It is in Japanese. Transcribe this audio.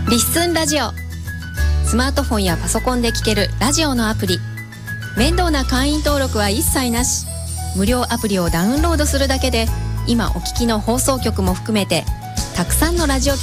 リッスンラジオ。スマートフォンやパソコンで聴けるラジオのアプリ。面倒な会員登録は一切なし。無料アプリをダウンロードするだけで今お聞きの放送局も含めてたくさんのラジオ